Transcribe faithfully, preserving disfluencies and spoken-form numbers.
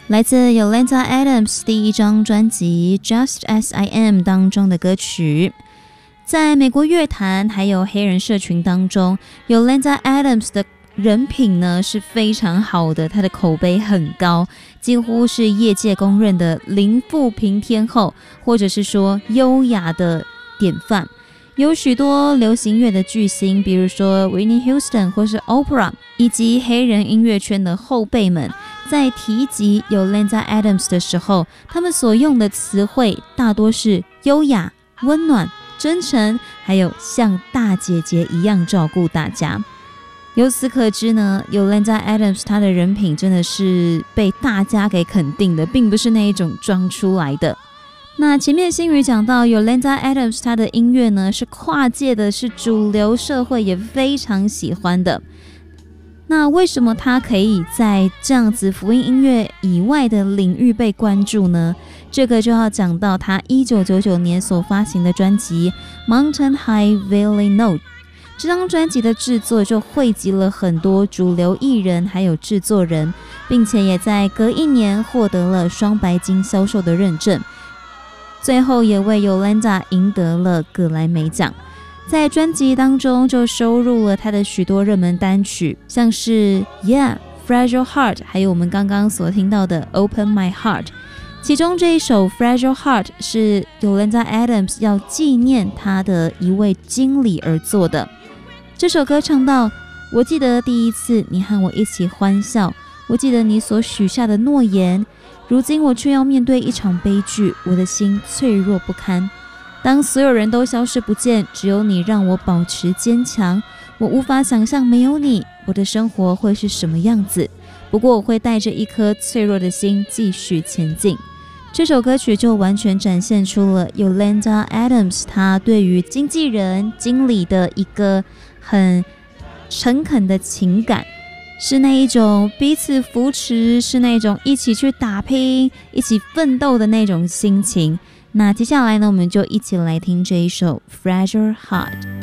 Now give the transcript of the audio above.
来自 Yolanda Adams 第一张专辑 Just As I Am 当中的歌曲。在美国乐坛还有黑人社群当中， Yolanda Adams 的人品呢是非常好的，她的口碑很高，几乎是业界公认的零负评天后，或者是说优雅的典范。有许多流行乐的巨星，比如说 Whitney Houston 或是 Oprah， 以及黑人音乐圈的后辈们，在提及 Yolanda Adams 的时候，他们所用的词汇大多是优雅、温暖、真诚，还有像大姐姐一样照顾大家。由此可知呢， Yolanda Adams 她的人品真的是被大家给肯定的，并不是那一种装出来的。那前面新宇讲到 Yolanda Adams 她的音乐呢是跨界的，是主流社会也非常喜欢的。那为什么她可以在这样子福音音乐以外的领域被关注呢？这个就要讲到她一九九九年所发行的专辑 Mountain High Valley Note。 这张专辑的制作就汇集了很多主流艺人还有制作人，并且也在隔一年获得了双白金销售的认证，最后也为 Yolanda 赢得了葛莱美奖。在专辑当中就收录了她的许多热门单曲，像是 Yeah、Fragile Heart， 还有我们刚刚所听到的 Open My Heart。 其中这一首 Fragile Heart 是 Yolanda Adams 要纪念她的一位经理而做的。这首歌唱到，我记得第一次你和我一起欢笑，我记得你所许下的诺言，如今我却要面对一场悲剧，我的心脆弱不堪。当所有人都消失不见，只有你让我保持坚强。我无法想象没有你，我的生活会是什么样子。不过我会带着一颗脆弱的心继续前进。这首歌曲就完全展现出了 Yolanda Adams 她对于经纪人、经理的一个很诚恳的情感，是那一种彼此扶持，是那种一起去打拼、一起奋斗的那种心情。那接下来呢，我们就一起来听这一首 Fragile Heart。